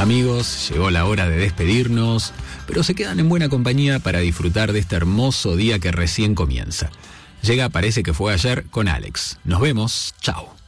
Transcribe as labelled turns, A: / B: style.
A: Amigos, llegó la hora de despedirnos, pero se quedan en buena compañía para disfrutar de este hermoso día que recién comienza. Llega Parece que fue ayer con Alex. Nos vemos, chao.